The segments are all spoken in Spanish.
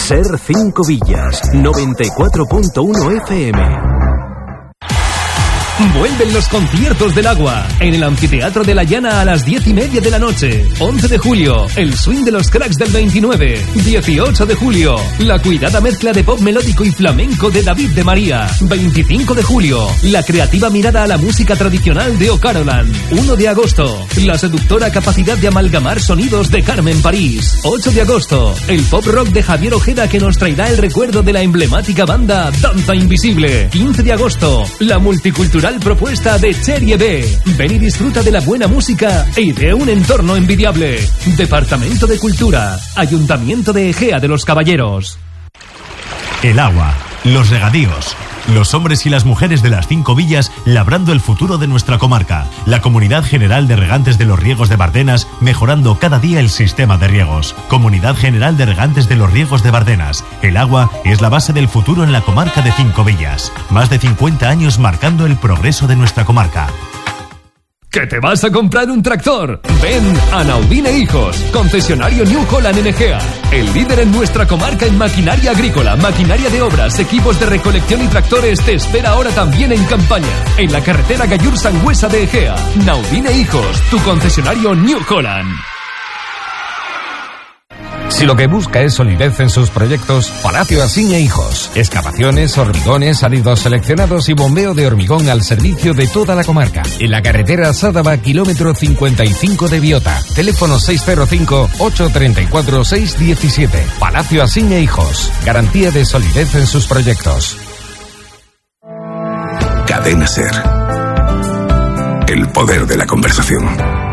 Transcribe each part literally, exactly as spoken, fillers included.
Ser cinco Villas, noventa y cuatro punto uno F M. Vuelven los conciertos del agua en el Anfiteatro de la Llana a las diez y media de la noche. once de julio, el swing de los cracks del veintinueve. dieciocho de julio, la cuidada mezcla de pop melódico y flamenco de David de María. veinticinco de julio, la creativa mirada a la música tradicional de O'Carolan. uno de agosto, la seductora capacidad de amalgamar sonidos de Carmen París. ocho de agosto, el pop rock de Javier Ojeda que nos traerá el recuerdo de la emblemática banda Danza Invisible. quince de agosto, la multicultural propuesta de Cherie B. Ven y disfruta de la buena música y de un entorno envidiable. Departamento de Cultura, Ayuntamiento de Egea de los Caballeros. El agua, los regadíos, los hombres y las mujeres de las cinco villas labrando el futuro de nuestra comarca. La Comunidad General de Regantes de los Riegos de Bardenas mejorando cada día el sistema de riegos. Comunidad General de Regantes de los Riegos de Bardenas. El agua es la base del futuro en la comarca de Cinco Villas. Más de cincuenta años marcando el progreso de nuestra comarca. ¿Que te vas a comprar un tractor? Ven a Naudine Hijos, concesionario New Holland en Egea. El líder en nuestra comarca en maquinaria agrícola, maquinaria de obras, equipos de recolección y tractores te espera ahora también en campaña. En la carretera Gallur-Sangüesa de Egea. Naudine Hijos, tu concesionario New Holland. Si lo que busca es solidez en sus proyectos, Palacio Asiña Hijos. Excavaciones, hormigones, áridos seleccionados y bombeo de hormigón al servicio de toda la comarca. En la carretera Sádava, kilómetro cincuenta y cinco de Biota. Teléfono seis cero cinco, ocho tres cuatro, seis uno siete. Palacio Asiña Hijos. Garantía de solidez en sus proyectos. Cadena Ser. El poder de la conversación.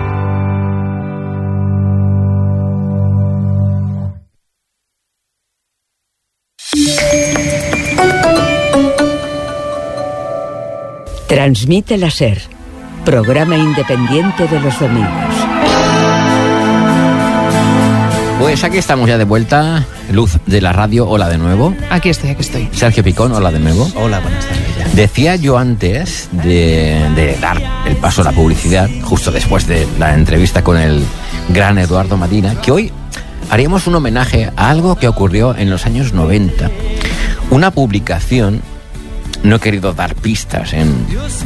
Transmite la SER, programa independiente de los domingos. Pues aquí estamos ya de vuelta. Luz de la radio, hola de nuevo. Aquí estoy, aquí estoy. Sergio Picón, hola de nuevo. Hola, buenas tardes. Ya. Decía yo antes de, de dar el paso a la publicidad, justo después de la entrevista con el gran Eduardo Madina, que hoy haríamos un homenaje a algo que ocurrió en los años noventa. Una publicación, no he querido dar pistas en,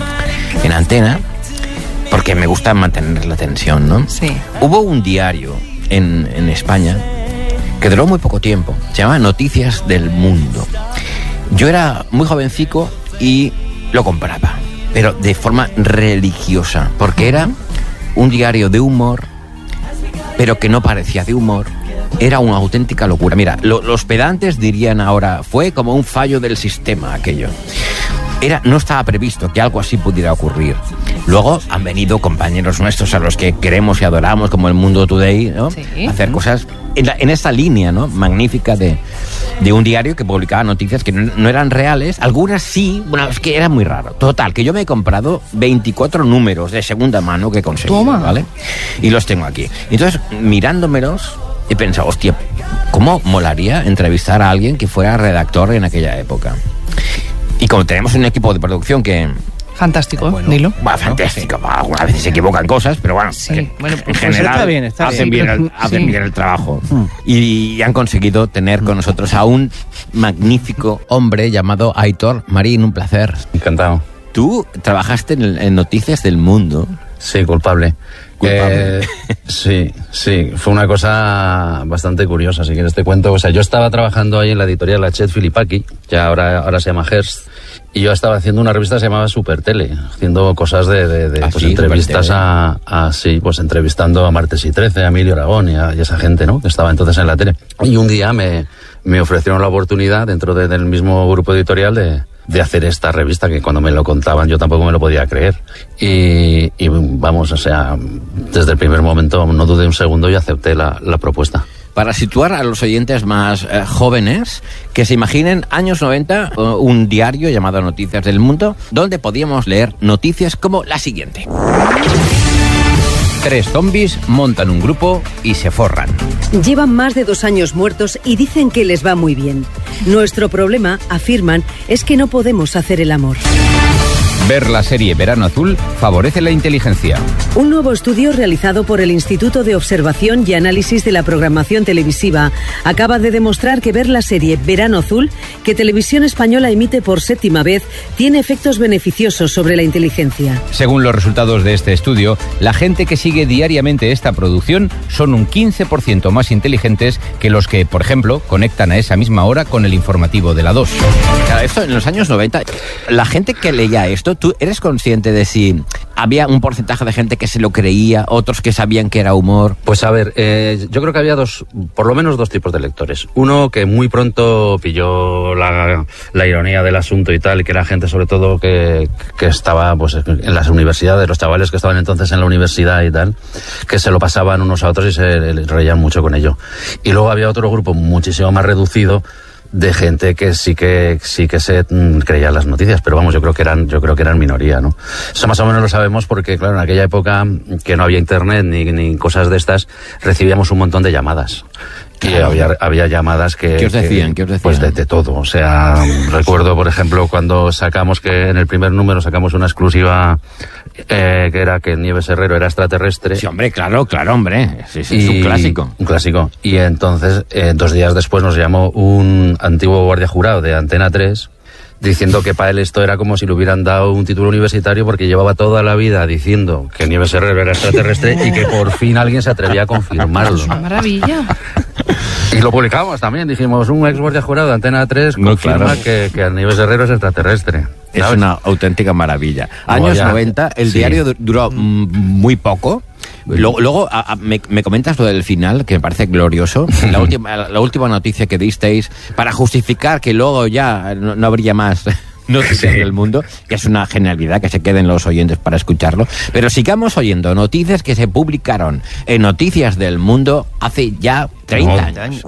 en antena, porque me gusta mantener la tensión, ¿no? Sí. Hubo un diario en, en España que duró muy poco tiempo, se llama Noticias del Mundo. Yo era muy jovencico y lo compraba, pero de forma religiosa, porque era un diario de humor, pero que no parecía de humor. Era una auténtica locura. Mira, lo, los pedantes dirían ahora, fue como un fallo del sistema aquello. Era, no estaba previsto que algo así pudiera ocurrir. Luego han venido compañeros nuestros a los que queremos y adoramos, como el Mundo Today, ¿no? Sí. A hacer cosas en, la, en esta línea, ¿no? Magnífica de, de un diario que publicaba noticias que no, no eran reales. Algunas sí, bueno, es que era muy raro. Total, que yo me he comprado veinticuatro números de segunda mano que conseguí, ¿vale? Y los tengo aquí. Entonces, mirándomelos, he pensado, hostia, ¿cómo molaría entrevistar a alguien que fuera redactor en aquella época? Y como tenemos un equipo de producción que... Fantástico, bueno, dilo. Va, fantástico. Sí. Va, algunas veces se equivocan cosas, pero bueno, sí. que, bueno en pues general está bien, está hacen, bien. bien el, hacen Sí. bien el trabajo. Mm. Y, y han conseguido tener con nosotros a un magnífico hombre llamado Aitor Marín, un placer. Encantado. Tú trabajaste en, en Noticias del Mundo. Sí, culpable. Culpable. Eh, sí, sí, fue una cosa bastante curiosa, si quieres te cuento. O sea, yo estaba trabajando ahí en la editorial Hachet Filipaki, que ahora, ahora se llama Hearst, y yo estaba haciendo una revista que se llamaba Supertele, haciendo cosas de, de, de ¿Ah, pues sí? entrevistas a, a, sí, pues entrevistando a Martes y Trece, a Emilio Aragón y a, y a esa gente, ¿no? Que estaba entonces en la tele. Y un día me, me ofrecieron la oportunidad, dentro de, del mismo grupo editorial, de... de hacer esta revista, que cuando me lo contaban yo tampoco me lo podía creer. Y, y vamos, o sea, desde el primer momento no dudé un segundo y acepté la, la propuesta. Para situar a los oyentes más eh, jóvenes, que se imaginen años noventa, uh, un diario llamado Noticias del Mundo, donde podíamos leer noticias como la siguiente. Tres zombis montan un grupo y se forran. Llevan más de dos años muertos y dicen que les va muy bien. Nuestro problema, afirman, es que no podemos hacer el amor. Ver la serie Verano Azul favorece la inteligencia. Un nuevo estudio realizado por el Instituto de Observación y Análisis de la Programación Televisiva acaba de demostrar que ver la serie Verano Azul, que Televisión Española emite por séptima vez, tiene efectos beneficiosos sobre la inteligencia. Según los resultados de este estudio, la gente que sigue diariamente esta producción son un quince por ciento más inteligentes que los que, por ejemplo, conectan a esa misma hora con el informativo de la dos. Claro, esto en los años noventa, la gente que leía esto, ¿tú eres consciente de si había un porcentaje de gente que se lo creía, otros que sabían que era humor? Pues a ver, eh, yo creo que había dos, por lo menos dos tipos de lectores. Uno que muy pronto pilló la, la ironía del asunto y tal, y que era gente sobre todo que, que estaba pues en las universidades, los chavales que estaban entonces en la universidad y tal, que se lo pasaban unos a otros y se reían mucho con ello. Y luego había otro grupo muchísimo más reducido de gente que sí que sí que se mm, creía las noticias, pero vamos, yo creo que eran yo creo que eran minoría, ¿no? Eso más o menos lo sabemos porque, claro, en aquella época que no había internet ni, ni cosas de estas, recibíamos un montón de llamadas. Y había, había llamadas que... ¿Qué os decían? ¿Qué os decían? Pues de, de todo. O sea, recuerdo, por ejemplo, cuando sacamos que en el primer número sacamos una exclusiva eh, que era que Nieves Herrero era extraterrestre. Sí, hombre, claro, claro, hombre. Sí, sí, es un clásico. Un clásico. Y entonces, eh, dos días después nos llamó un antiguo guardia jurado de Antena tres diciendo que para él esto era como si le hubieran dado un título universitario porque llevaba toda la vida diciendo que Nieves Herrero era extraterrestre y que por fin alguien se atrevía a confirmarlo. ¡Qué maravilla! Y lo publicamos también, dijimos, un ex guardia jurado de Antena tres no, confirma claro. que, que Nieves Herrero es extraterrestre. Es ¿sabes? una auténtica maravilla. Años ya, noventa, el sí. diario duró mm, muy poco. Luego, luego a, a, me, me comentas lo del final, que me parece glorioso. La última, la última noticia que disteis, para justificar que luego ya no, no habría más noticias sí. del mundo, que es una genialidad, que se queden los oyentes para escucharlo. Pero sigamos oyendo noticias que se publicaron en Noticias del Mundo hace ya treinta años.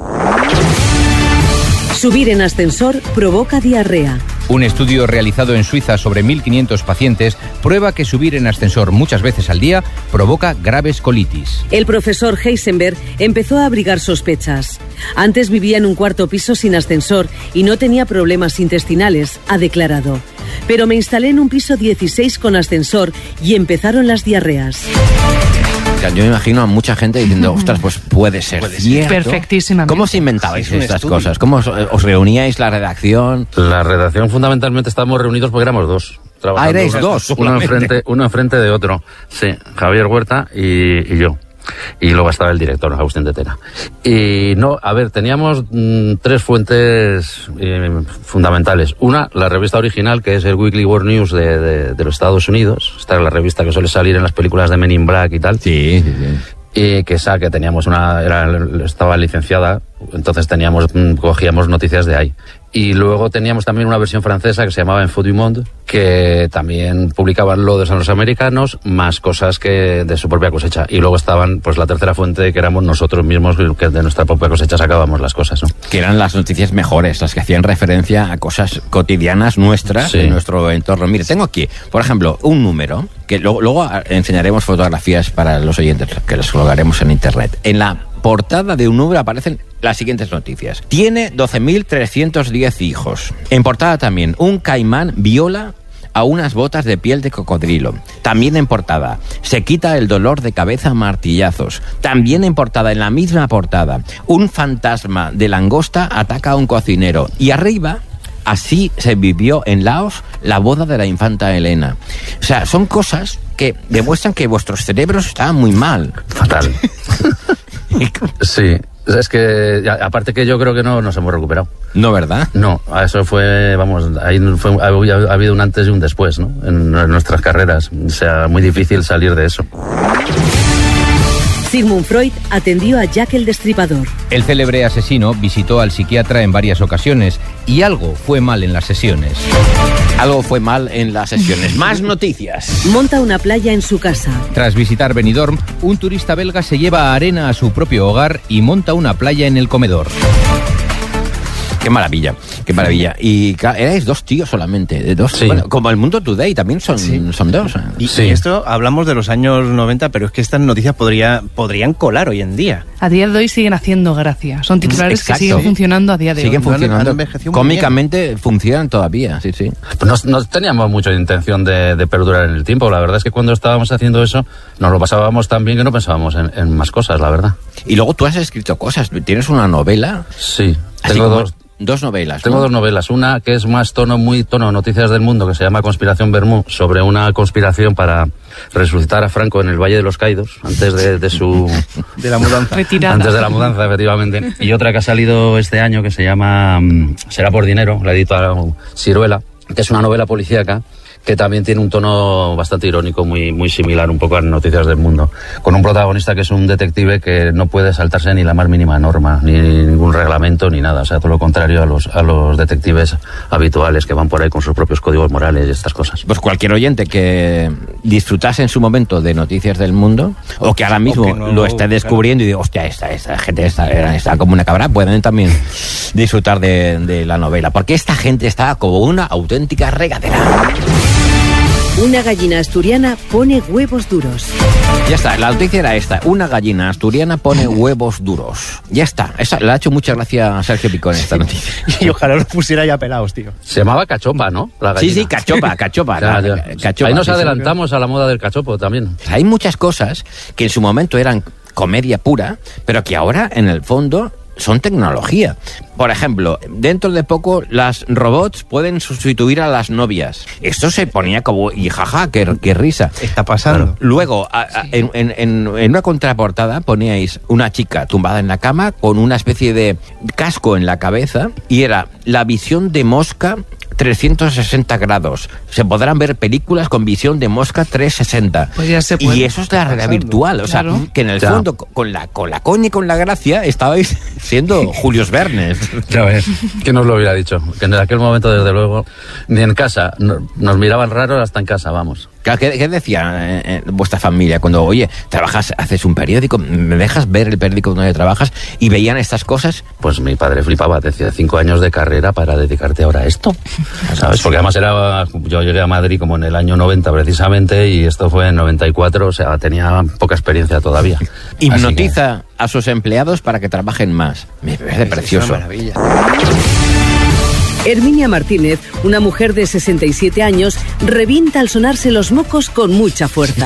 Subir en ascensor provoca diarrea. Un estudio realizado en Suiza sobre mil quinientos pacientes prueba que subir en ascensor muchas veces al día provoca graves colitis. El profesor Heisenberg empezó a abrigar sospechas. Antes vivía en un cuarto piso sin ascensor y no tenía problemas intestinales, ha declarado. Pero me instalé en un piso dieciséis con ascensor y empezaron las diarreas. Yo me imagino a mucha gente diciendo, ostras, pues puede ser puede cierto. Perfectísimamente. ¿Cómo se inventabais sí, es estas estudio. cosas? ¿Cómo os, os reuníais la redacción? La redacción fundamentalmente estábamos reunidos porque éramos dos. Ah, erais dos. Uno enfrente, uno enfrente de otro. Sí, Javier Huerta y, y yo. Y luego estaba el director, Agustín de Tena. Y no, a ver, teníamos mm, tres fuentes eh, fundamentales. Una, la revista original, que es el Weekly World News de, de, de los Estados Unidos. Esta es la revista que suele salir en las películas de Men in Black y tal. Sí, sí, sí. Y que esa que teníamos una, era, estaba licenciada, entonces teníamos, cogíamos noticias de ahí. Y luego teníamos también una versión francesa que se llamaba Info du Monde, que también publicaban lo de los americanos, más cosas que de su propia cosecha. Y luego estaban, pues la tercera fuente, que éramos nosotros mismos, que de nuestra propia cosecha sacábamos las cosas, ¿no? Que eran las noticias mejores, las que hacían referencia a cosas cotidianas nuestras, sí. en nuestro entorno. Mire, tengo aquí, por ejemplo, un número, que luego, luego enseñaremos fotografías para los oyentes, que los colgaremos en internet. En la portada de un número aparecen las siguientes noticias. Tiene doce mil trescientos diez hijos. En portada también, un caimán viola a unas botas de piel de cocodrilo. También en portada, se quita el dolor de cabeza a martillazos. También en portada, en la misma portada, un fantasma de langosta ataca a un cocinero. Y arriba, así se vivió en Laos la boda de la infanta Elena. O sea, son cosas que demuestran que vuestros cerebros estaban muy mal. Fatal. Sí, es que aparte que yo creo que no nos hemos recuperado. No, ¿verdad? No, eso fue, vamos, ahí fue, ha, ha habido un antes y un después, ¿no? En, en nuestras carreras. O sea, muy difícil salir de eso. Sigmund Freud atendió a Jack el Destripador. El célebre asesino visitó al psiquiatra en varias ocasiones y algo fue mal en las sesiones. Algo fue mal en las sesiones. Más noticias. Monta una playa en su casa. Tras visitar Benidorm, un turista belga se lleva arena a su propio hogar y monta una playa en el comedor. Qué maravilla. Qué Qué maravilla. Y claro, erais dos tíos solamente, de dos. Sí. Bueno, como el Mundo Today también son, sí. son dos. Y, sí. y esto hablamos de los años noventa, pero es que estas noticias podría, podrían colar hoy en día. A día de hoy siguen haciendo gracia. Son titulares Exacto. que siguen funcionando a día de siguen hoy. Siguen funcionando. Han Cómicamente funcionan todavía, sí, sí. No, no teníamos mucha intención de, de perdurar en el tiempo. La verdad es que cuando estábamos haciendo eso, nos lo pasábamos tan bien que no pensábamos en, en más cosas, la verdad. Y luego tú has escrito cosas. ¿Tienes una novela? Sí, Así tengo como dos. Dos novelas, Tengo ¿no? dos novelas. Una que es más tono, muy tono Noticias del Mundo, que se llama Conspiración Bermú, sobre una conspiración para resucitar a Franco en el Valle de los Caídos, antes de, de su... de la mudanza. Retirada. Antes de la mudanza, efectivamente. Y otra que ha salido este año, que se llama um, Será por dinero, la edita Siruela, que es una novela policíaca, que también tiene un tono bastante irónico, muy, muy similar un poco a Noticias del Mundo, con un protagonista que es un detective que no puede saltarse ni la más mínima norma, ni ningún reglamento, ni nada, o sea, todo lo contrario a los, a los detectives habituales que van por ahí con sus propios códigos morales y estas cosas. Pues cualquier oyente que disfrutase en su momento de Noticias del Mundo, o que ahora mismo que no, lo esté descubriendo, claro, y diga, hostia, esta, esta gente está, está como una cabra, pueden también disfrutar de, de la novela, porque esta gente está como una auténtica regadera. Una gallina asturiana pone huevos duros. Ya está, la noticia era esta. Una gallina asturiana pone huevos duros. Ya está, esa, le ha hecho mucha gracia a Sergio Picón esta noticia. Y ojalá los pusiera ya pelados, tío. Se llamaba cachopa, ¿no? La Sí, sí, cachopa, cachopa. Ya, la, ya. cachopa Ahí nos sí, adelantamos sí. a la moda del cachopo también. Hay muchas cosas que en su momento eran comedia pura, pero que ahora, en el fondo, son tecnología. Por ejemplo, dentro de poco las robots pueden sustituir a las novias. Esto se ponía como, y jaja, qué, qué risa. Está pasando. Claro. Luego, a, a, en, en, en una contraportada poníais una chica tumbada en la cama con una especie de casco en la cabeza y era la visión de mosca trescientos sesenta grados. Se podrán ver películas con visión de mosca trescientos sesenta. Pues ya se puede. Y eso es la realidad virtual. O sea, claro. que en el Ya. fondo, con la, con la coña y con la gracia, estabais siendo Julius Vernes. Ya ves, ¿quién nos lo hubiera dicho? Que en aquel momento, desde luego, ni en casa, no, nos miraban raros hasta en casa, vamos. ¿Qué, qué decía eh, vuestra familia cuando, oye, trabajas, haces un periódico, me dejas ver el periódico donde trabajas, y veían estas cosas? Pues mi padre flipaba, decía, cinco años de carrera para dedicarte ahora a esto, ¿sabes? Porque además era, yo llegué a Madrid como en el año noventa precisamente, y esto fue en noventa y cuatro, o sea, tenía poca experiencia todavía. Hipnotiza que... a sus empleados para que trabajen más. Me parece precioso. Es una maravilla. Herminia Martínez, una mujer de sesenta y siete años, revienta al sonarse los mocos con mucha fuerza.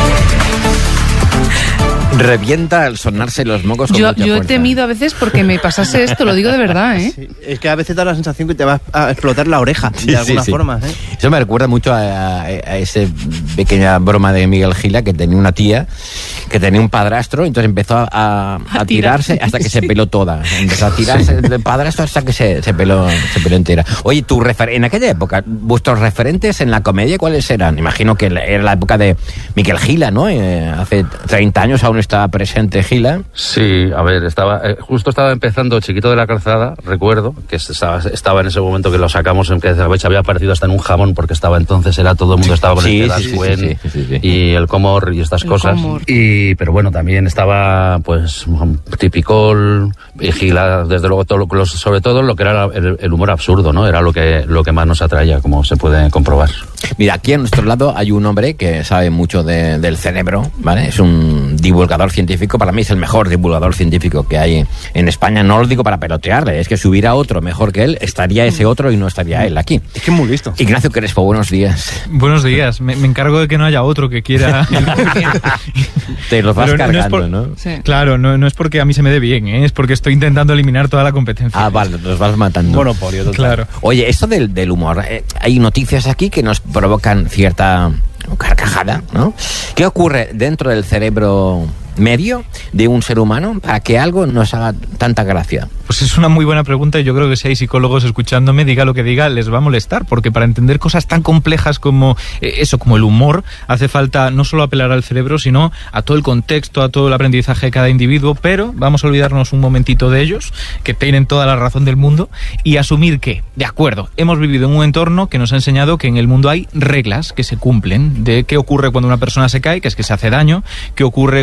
Revienta al sonarse los mocos con Yo, mucha yo he fuerza. temido a veces porque me pasase esto, lo digo de verdad, ¿eh? Sí, es que a veces da la sensación que te va a explotar la oreja, Sí, de alguna sí, sí. forma, ¿eh? Eso me recuerda mucho a, a, a esa pequeña broma de Miguel Gila, que tenía una tía que tenía un padrastro, entonces empezó a, a, a tirarse hasta que se peló toda. Empezó a tirarse del padrastro hasta que se, se, peló, se peló entera. Oye, tu refer- en aquella época, ¿vuestros referentes en la comedia cuáles eran? Imagino que era la época de Miguel Gila, ¿no? Eh, hace treinta años aún estaba presente Gila. Sí, a ver, estaba eh, justo estaba empezando Chiquito de la Calzada, recuerdo, que estaba, estaba en ese momento que lo sacamos, en que había aparecido hasta en un jamón, porque estaba entonces, era todo el mundo estaba con Sí, el sí, sí, sí, Cuen, sí, sí, sí, sí. y el Comor y estas El cosas. Comor. Y, pero bueno, también estaba, pues, Tipicol, y Gila, desde luego, todo, lo- sobre todo lo que era el, el humor absurdo, ¿no? Era lo que, lo que más nos atraía, como se puede comprobar. Mira, aquí a nuestro lado hay un hombre que sabe mucho de- del cerebro, ¿vale? Es un divulgador científico, para mí es el mejor divulgador científico que hay en España. No lo digo para pelotearle, es que si hubiera otro mejor que él, estaría ese otro y no estaría él aquí. Es que es muy listo. Ignacio Crespo, buenos días. Buenos días. Me, me encargo de que no haya otro que quiera. Te los vas Pero no- no es cargando, por- ¿no? Sí. Claro, no, no es porque a mí se me dé bien, ¿eh? Es porque estoy intentando eliminar toda la competencia. Ah, vale, los vas matando. Monopolio total. Claro. Oye, esto del, del humor, eh, hay noticias aquí que nos provocan cierta carcajada, ¿no? ¿Qué ocurre dentro del cerebro medio de un ser humano para que algo nos haga tanta gracia? Pues es una muy buena pregunta y yo creo que si hay psicólogos escuchándome, diga lo que diga, les va a molestar, porque para entender cosas tan complejas como eh, eso, como el humor, hace falta no solo apelar al cerebro, sino a todo el contexto, a todo el aprendizaje de cada individuo, pero vamos a olvidarnos un momentito de ellos, que tienen toda la razón del mundo, y asumir que, de acuerdo, hemos vivido en un entorno que nos ha enseñado que en el mundo hay reglas que se cumplen, de qué ocurre cuando una persona se cae, que es que se hace daño, qué ocurre cuando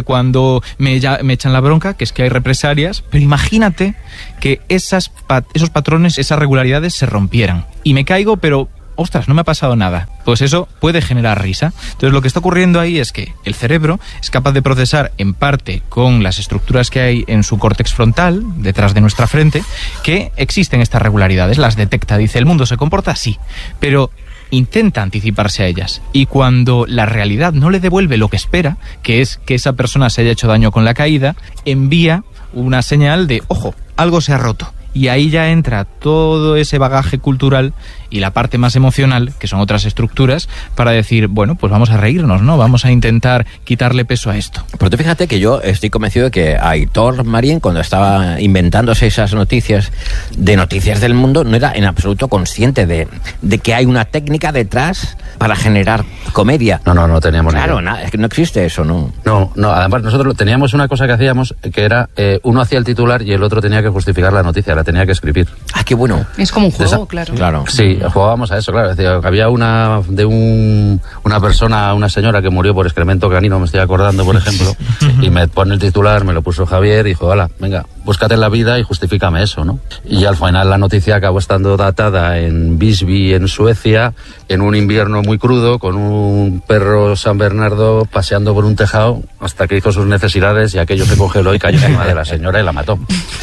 cuando me, ya, me echan la bronca, que es que hay represalias, pero imagínate que esas, esos patrones, esas regularidades se rompieran. Y me caigo, pero... ostras, no me ha pasado nada. Pues eso puede generar risa. Entonces lo que está ocurriendo ahí es que el cerebro es capaz de procesar en parte con las estructuras que hay en su córtex frontal, detrás de nuestra frente, que existen estas regularidades, las detecta, dice, el mundo se comporta así, pero intenta anticiparse a ellas. Y cuando la realidad no le devuelve lo que espera, que es que esa persona se haya hecho daño con la caída, envía una señal de, ojo, algo se ha roto. Y ahí ya entra todo ese bagaje cultural y la parte más emocional, que son otras estructuras, para decir, bueno, pues vamos a reírnos, ¿no? Vamos a intentar quitarle peso a esto. Pero tú fíjate que yo estoy convencido de que Aitor Marín, cuando estaba inventándose esas noticias de noticias del mundo, no era en absoluto consciente de, de que hay una técnica detrás para generar comedia. No, no, no teníamos Claro, ni idea. na, es que no existe eso, ¿no? No, no, además nosotros teníamos una cosa que hacíamos, que era, eh, uno hacía el titular y el otro tenía que justificar la noticia, la tenía que escribir. Ah, qué bueno. Es como un juego, Esa, claro. Claro. Sí, jugábamos a eso, claro. Es decir, había una de un, una persona, una señora que murió por excremento canino, me estoy acordando, por ejemplo, y me pone el titular, me lo puso Javier y dijo, hola, venga, búscate la vida y justifícame eso, ¿no? Y al final la noticia acabó estando datada en Visby, en Suecia, en un invierno muy crudo, con un perro San Bernardo paseando por un tejado hasta que hizo sus necesidades y aquello se congeló y cayó encima de la señora y la mató.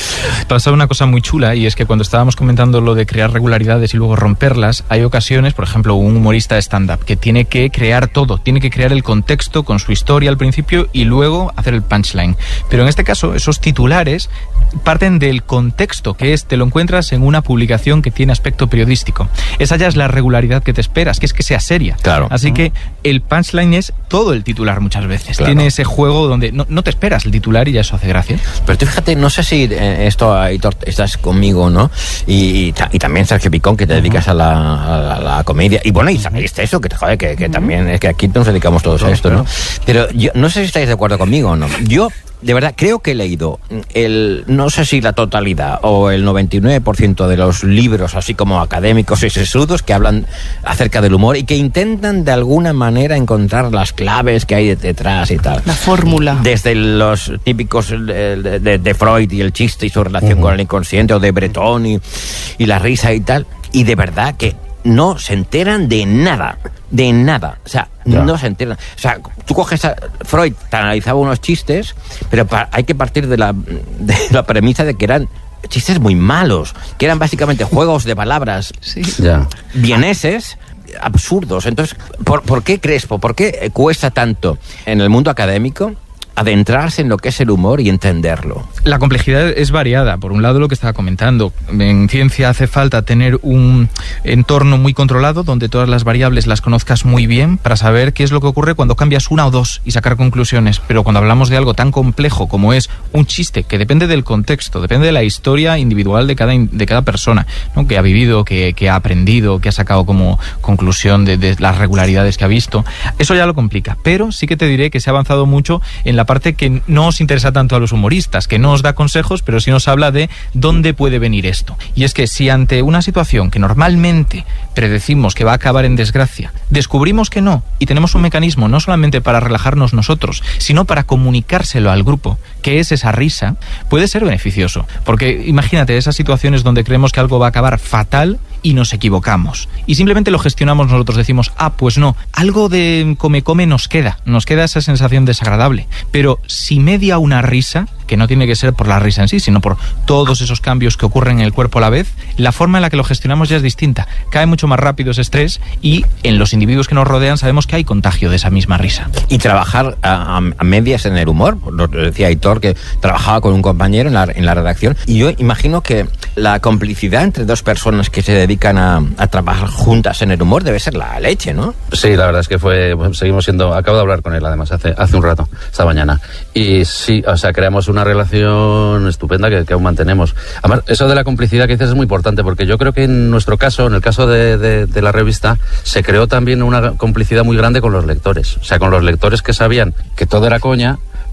Pasa una cosa muy chula, y es que cuando estábamos comentando lo de crear regularidades y luego romperlas, hay ocasiones, por ejemplo, un humorista de stand-up que tiene que crear todo, tiene que crear el contexto con su historia al principio y luego hacer el punchline. Pero en este caso, esos titulares parten del contexto, que es, te lo encuentras en una publicación que tiene aspecto periodístico. Esa ya es la regularidad que te esperas, que es que sea seria. Claro. Así que el punchline es todo el titular muchas veces. Claro. Tiene ese juego donde no, no te esperas el titular y ya eso hace gracia. Pero tú fíjate, no sé si eh, esto, Aitor, estás conmigo, ¿no? Y, y, y también Sergio Picón, que te dedicas uh-huh. a, la, a, la, a la comedia. Y bueno, y sabéis eso, que, joder, que, que uh-huh. también es que aquí nos dedicamos todos a esto, ¿no? Pero yo no sé si estáis de acuerdo conmigo o no. Yo... de verdad, creo que he leído el, no sé si la totalidad o el noventa y nueve por ciento de los libros, así como académicos y sesudos, que hablan acerca del humor y que intentan de alguna manera encontrar las claves que hay detrás y tal. La fórmula. Desde los típicos de, de, de Freud y el chiste y su relación uh-huh. con el inconsciente, o de Breton y, y la risa y tal. Y de verdad que no se enteran de nada, de nada, o sea, ya. no se enteran. O sea, tú coges a Freud, te analizaba unos chistes, pero pa- hay que partir de la, de la premisa de que eran chistes muy malos, que eran básicamente juegos de palabras sí. ya. vieneses, absurdos. Entonces, ¿por, ¿por qué Crespo? ¿Por qué cuesta tanto en el mundo académico adentrarse en lo que es el humor y entenderlo? La complejidad es variada. Por un lado, lo que estaba comentando, en ciencia hace falta tener un entorno muy controlado donde todas las variables las conozcas muy bien para saber qué es lo que ocurre cuando cambias una o dos y sacar conclusiones. Pero cuando hablamos de algo tan complejo como es un chiste, que depende del contexto, depende de la historia individual de cada, de cada persona, ¿no? Que ha vivido, que, que ha aprendido, que ha sacado como conclusión de, de las regularidades que ha visto, eso ya lo complica. Pero sí que te diré que se ha avanzado mucho en la parte que no os interesa tanto a los humoristas, que no os da consejos, pero sí nos habla de dónde puede venir esto. Y es que si ante una situación que normalmente predecimos que va a acabar en desgracia, descubrimos que no, y tenemos un mecanismo no solamente para relajarnos nosotros, sino para comunicárselo al grupo, que es esa risa, puede ser beneficioso. Porque imagínate esas situaciones donde creemos que algo va a acabar fatal y nos equivocamos. Y simplemente lo gestionamos nosotros, decimos, ah, pues no, algo de come-come nos queda, nos queda esa sensación desagradable. Pero si media una risa, que no tiene que ser por la risa en sí, sino por todos esos cambios que ocurren en el cuerpo a la vez, la forma en la que lo gestionamos ya es distinta. Cae mucho más rápido ese estrés y en los individuos que nos rodean sabemos que hay contagio de esa misma risa. Y trabajar a, a medias en el humor, lo decía Aitor, que trabajaba con un compañero en la, en la redacción, y yo imagino que la complicidad entre dos personas que se dedican a, a trabajar juntas en el humor debe ser la leche, ¿no? Sí, la verdad es que fue, seguimos siendo, acabo de hablar con él además hace, hace un rato, esta mañana, y sí, o sea, creamos una relación estupenda que, que aún mantenemos. Además, eso de la complicidad que dices es muy importante, porque yo creo que en nuestro caso, en el caso de, de, de la revista, se creó también una complicidad muy grande con los lectores, o sea, con los lectores que sabían que todo era coña,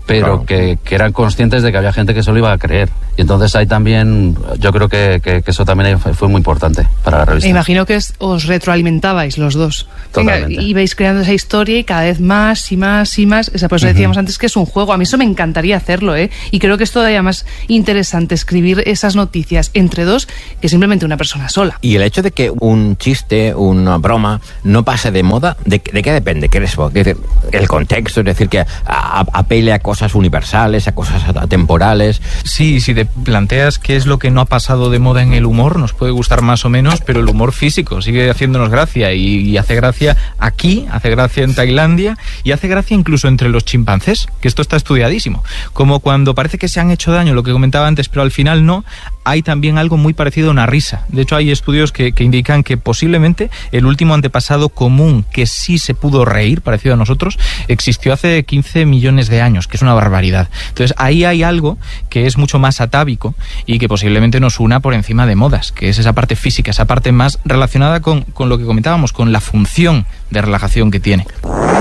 pero Claro. que, que eran conscientes de que había gente que se lo iba a creer. Y entonces ahí también, yo creo que, que, que eso también fue, fue muy importante para la revista. Me imagino que es- os retroalimentabais los dos. Venga, Totalmente. ibais creando esa historia y cada vez más y más y más. O sea, por eso Ujú. decíamos antes que es un juego. A mí eso me encantaría hacerlo, ¿eh? Y creo que es todavía más interesante escribir esas noticias entre dos que simplemente una persona sola. Y el hecho de que un chiste, una broma, no pase de moda, ¿de, de qué depende? ¿Qué es, es decir, el contexto? Es decir, que a- a- apele a cosas universales, a cosas atemporales. Sí, si te planteas qué es lo que no ha pasado de moda en el humor, nos puede gustar más o menos, pero el humor físico sigue haciéndonos gracia y, y hace gracia aquí, hace gracia en Tailandia y hace gracia incluso entre los chimpancés, que esto está estudiadísimo. Como cuando parece que se han hecho daño, lo que comentaba antes, pero al final no, hay también algo muy parecido a una risa. De hecho, hay estudios que, que indican que posiblemente el último antepasado común que sí se pudo reír, parecido a nosotros, existió hace quince millones de años, que es una barbaridad. Entonces, ahí hay algo que es mucho más atávico y que posiblemente nos una por encima de modas, que es esa parte física, esa parte más relacionada con, con lo que comentábamos, con la función de relajación que tiene.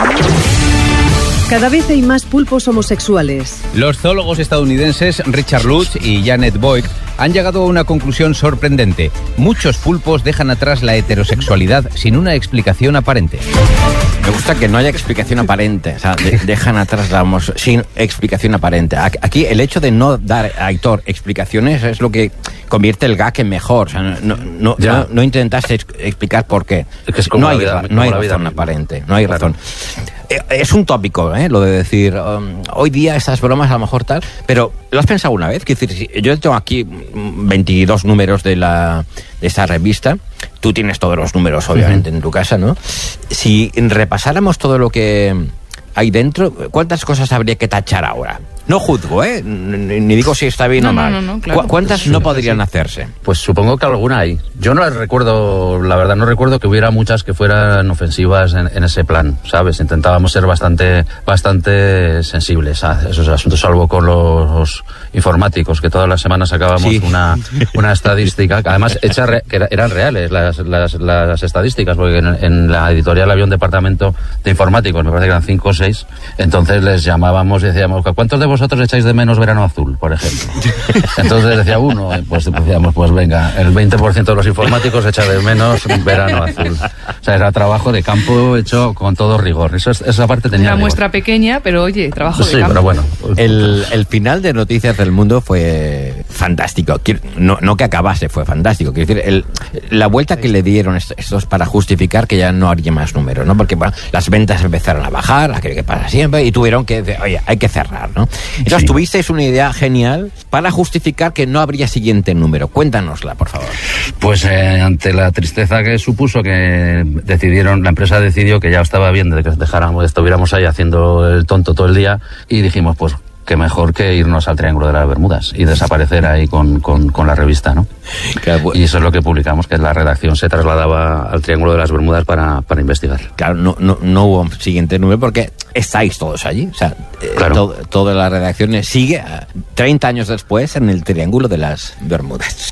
Cada vez hay más pulpos homosexuales. Los zoólogos estadounidenses Richard Lutz y Janet Boyd han llegado a una conclusión sorprendente. Muchos pulpos dejan atrás la heterosexualidad sin una explicación aparente. Me gusta que no haya explicación aparente, o sea, de- dejan atrás la homos- sin explicación aparente. Ac- Aquí el hecho de no dar a Aitor explicaciones es lo que convierte el gag en mejor. O sea, no, no, no, Ya. no, no intentaste ex- explicar por qué. Es que es como no la hay, vida- ra- como no hay la vida razón misma. aparente, no hay razón. Eh, Es un tópico, ¿eh? Lo de decir, um, hoy día estas bromas a lo mejor tal, pero ¿lo has pensado una vez? Quiero decir, si- yo tengo aquí mm, veintidós números de la de esta revista, tú tienes todos los números obviamente en tu casa, ¿no? Si repasáramos todo lo que hay dentro, ¿cuántas cosas habría que tachar ahora? No juzgo, ¿eh? Ni, ni digo si está bien No, o no, mal. no, no, claro. ¿Cu- ¿Cuántas no podrían hacerse? Pues supongo que alguna hay. Yo no las recuerdo, la verdad, no recuerdo que hubiera muchas que fueran ofensivas en, en ese plan, ¿sabes? Intentábamos ser bastante bastante sensibles a esos asuntos, salvo con los informáticos, que todas las semanas sacábamos Sí. una, una estadística, que además hecha re- que era- eran reales las, las, las estadísticas, porque en, en la editorial había un departamento de informáticos, me parece que eran cinco o seis, entonces les llamábamos y decíamos, ¿cuántos de vosotros echáis de menos Verano Azul, por ejemplo? Entonces decía uno, pues decíamos, pues venga, el veinte por ciento de los informáticos echa de menos Verano Azul. O sea, era trabajo de campo hecho con todo rigor. Eso, es- esa parte tenía Una rigor. muestra pequeña, pero oye, trabajo Sí, de campo. pero bueno. El, el final de Noticias del Mundo fue fantástico. Quiero- No, no que acabase, fue fantástico. Quiero decir, el- la vuelta que le dieron est- estos para justificar que ya no haría más números, ¿no? Porque bueno, las ventas empezaron a bajar, aquello que pasa siempre, y tuvieron que decir, oye, hay que cerrar, ¿no? Entonces Sí. tuvisteis una idea genial para justificar que no habría siguiente número. Cuéntanosla, por favor. Pues eh, ante la tristeza que supuso que decidieron, la empresa decidió que ya estaba bien de que dejáramos, estuviéramos ahí haciendo el tonto todo el día, y dijimos, pues que mejor que irnos al Triángulo de las Bermudas y desaparecer ahí con, con, con la revista, ¿no? Claro, Y eso es lo que publicamos, que la redacción se trasladaba al Triángulo de las Bermudas para, para investigar. Claro, no, no, no hubo siguiente número porque estáis todos allí. O sea, eh, Claro. to- toda la redacción sigue eh, treinta años después en el Triángulo de las Bermudas.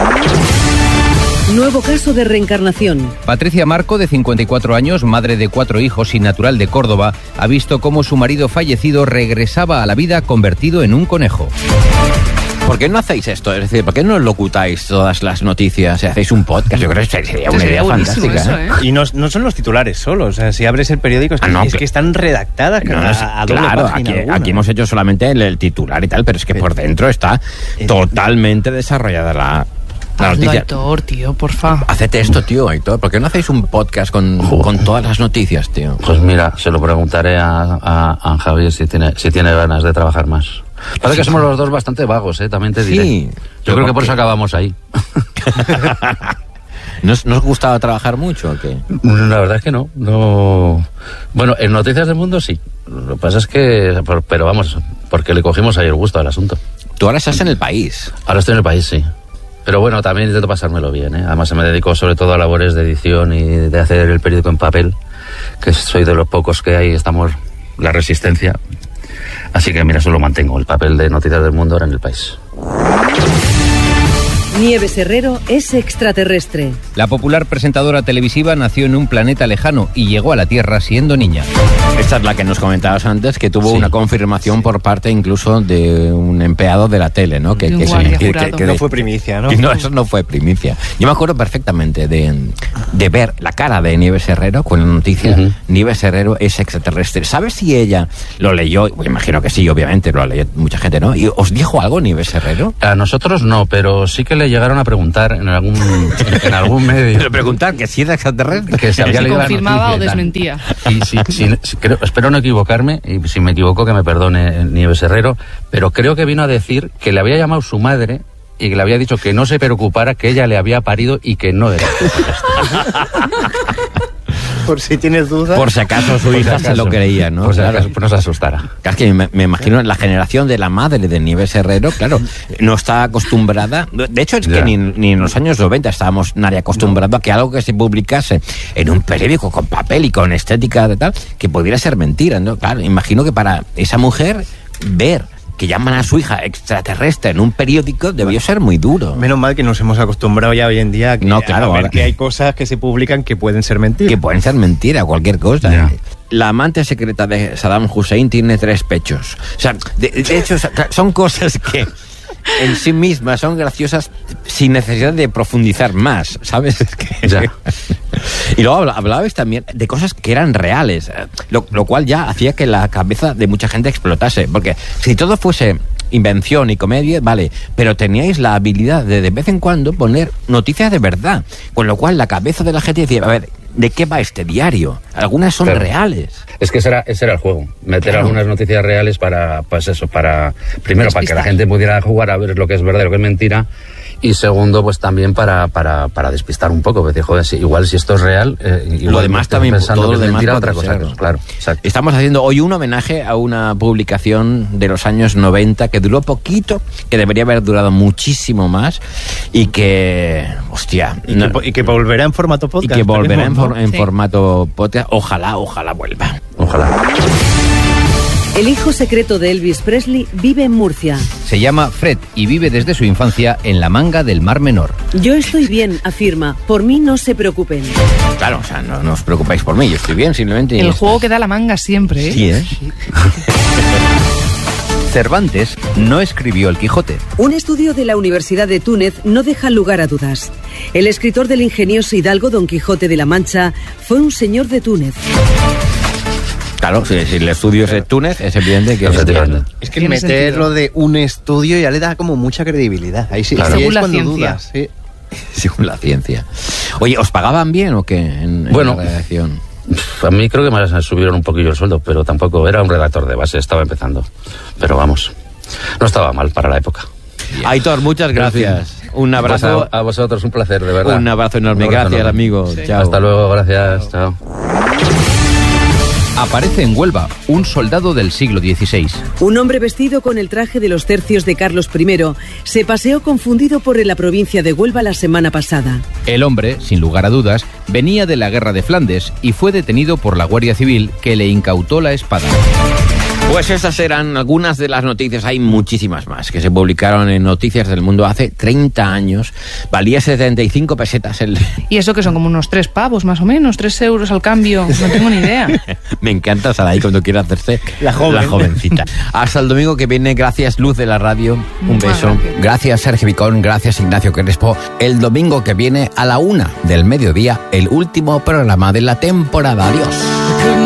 Nuevo caso de reencarnación. Patricia Marco, de cincuenta y cuatro años, madre de cuatro hijos y natural de Córdoba, ha visto cómo su marido fallecido regresaba a la vida convertido en un conejo. ¿Por qué no hacéis esto? Es decir, ¿por qué no locutáis todas las noticias y hacéis un podcast? Yo creo que sería una Sería idea buenísimo fantástica. eso, ¿eh? Y no, no son los titulares solo, o sea, si abres el periódico es que, Ah, no, es que- que están redactadas No, a, no es- a doble claro, página aquí, alguna. aquí hemos hecho solamente el, el titular y tal, pero es que por dentro está totalmente desarrollada la, la Hazlo, noticia. Aitor, tío, porfa. Hacete esto, tío, Aitor. ¿Por qué no hacéis un podcast con, con todas las noticias, tío? Pues mira, se lo preguntaré a, a, a Javier si tiene, si tiene ganas de trabajar más. Parece que somos los dos bastante vagos, ¿eh? También te diré. Sí. Yo creo que por eso acabamos ahí. ¿No os, no os gustaba trabajar mucho o qué? La verdad es que no, no. Bueno, en Noticias del Mundo sí. Lo que pasa es que, por- pero vamos, porque le cogimos ahí el gusto al asunto. Tú ahora estás en el país. Ahora estoy en el país, sí. Pero bueno, también intento pasármelo bien, ¿eh? Además se me dedico sobre todo a labores de edición y de hacer el periódico en papel, que soy de los pocos que hay, estamos la resistencia. Así que mira, eso lo mantengo, el papel de Noticias del Mundo ahora en el país. Nieves Herrero es extraterrestre. La popular presentadora televisiva nació en un planeta lejano y llegó a la Tierra siendo niña. Esta es la que nos comentabas antes, que tuvo sí. una confirmación por parte incluso de un empleado de la tele, ¿no? Que, que, que, que, que, que no fue primicia, ¿no? No, eso no fue primicia. Yo me acuerdo perfectamente de, de ver la cara de Nieves Herrero con la noticia, uh-huh. Nieves Herrero es extraterrestre. ¿Sabes si ella lo leyó? Pues imagino que sí, obviamente, lo leyó mucha gente, ¿no? ¿Y os dijo algo Nieves Herrero? A nosotros no, pero sí que le llegaron a preguntar en algún, en algún medio. ¿Pero preguntar que si era extraterrestre? Que se había si leído confirmaba la o desmentía. Sí, sí, sí, sí, creo, espero no equivocarme, y si me equivoco que me perdone Nieves Herrero, pero creo que vino a decir que le había llamado su madre y que le había dicho que no se preocupara, que ella le había parido y que no era Por si tienes dudas. Por si acaso su hija se lo creía, ¿no? Por si acaso no se asustara. Es que me, me imagino la generación de la madre de Nieves Herrero, claro, no está acostumbrada. De hecho, es ya. que ni, ni en los años noventa estábamos nadie acostumbrado no. a que algo que se publicase en un periódico con papel y con estética de tal, que pudiera ser mentira, ¿no? Claro, imagino que para esa mujer ver que llaman a su hija extraterrestre en un periódico debió ser muy duro. Menos mal que nos hemos acostumbrado ya hoy en día a que, no, claro, a ver ahora, que hay cosas que se publican que pueden ser mentiras. Que pueden ser mentiras, cualquier cosa. Yeah. La amante secreta de Saddam Hussein tiene tres pechos. O sea, de, de hecho, son cosas que en sí mismas son graciosas sin necesidad de profundizar más, ¿sabes? Es que... Ya. Y luego hablabais también de cosas que eran reales, lo, lo cual ya hacía que la cabeza de mucha gente explotase, porque si todo fuese invención y comedia, vale, pero teníais la habilidad de de vez en cuando poner noticias de verdad, con lo cual la cabeza de la gente decía, a ver, ¿de qué va este diario? Algunas son claro. reales. Es que ese era, ese era el juego, meter claro. algunas noticias reales para, pues eso, para, primero, Despistar. para que la gente pudiera jugar a ver lo que es verdad y lo que es mentira, y segundo, pues también para, para, para despistar un poco, decir, joder, si, igual si esto es real, eh, lo demás también, pensando todo que lo es demás mentira, otra cosa, ser. claro. Exacto. Estamos haciendo hoy un homenaje a una publicación de los años noventa que duró poquito, que debería haber durado muchísimo más, y que, hostia... Y, no, que, y que volverá en formato podcast. Y que volverá en, for, en sí. formato podcast, ojalá, ojalá vuelva. Ojalá. El hijo secreto de Elvis Presley vive en Murcia. Se llama Fred y vive desde su infancia en la Manga del Mar Menor. Yo estoy bien, afirma. Por mí no se preocupen. Claro, o sea, no, no os preocupáis por mí, yo estoy bien, simplemente... El juego que da la manga siempre, ¿eh? Sí, ¿eh? Cervantes no escribió El Quijote. Un estudio de la Universidad de Túnez no deja lugar a dudas. El escritor del ingenioso hidalgo Don Quijote de la Mancha fue un señor de Túnez. Claro, si, si el estudio es de Túnez, es evidente que... Es, es que el meterlo de un estudio ya le da como mucha credibilidad. Ahí sí, claro. ahí Según es la ciencia. Dudas, sí. Según la ciencia. Oye, ¿os pagaban bien o qué en, en bueno, la redacción? A mí creo que me subieron un poquillo el sueldo, pero tampoco era un redactor de base, estaba empezando. Pero vamos, no estaba mal para la época. Yeah. Aitor, muchas gracias. Un abrazo. A, a vosotros, un placer, de verdad. Un abrazo enorme. Un abrazo gracias, enorme. amigo. Sí. Chao. Hasta luego, gracias. Chao. Aparece en Huelva un soldado del siglo dieciséis. Un hombre vestido con el traje de los tercios de Carlos primero se paseó confundido por la provincia de Huelva la semana pasada. El hombre, sin lugar a dudas, venía de la guerra de Flandes y fue detenido por la Guardia Civil, que le incautó la espada. Pues esas eran algunas de las noticias, hay muchísimas más que se publicaron en Noticias del Mundo hace treinta años. Valía setenta y cinco pesetas el... Y eso que son como unos tres pavos más o menos, tres euros al cambio, no tengo ni idea. Me encanta Saray cuando quiere hacerse la, joven. la jovencita. Hasta el domingo que viene, gracias Luz de la Radio, un beso. Gracias. gracias Sergio Vicón, gracias Ignacio Crespo. El domingo que viene a la una del mediodía, el último programa de la temporada. Adiós.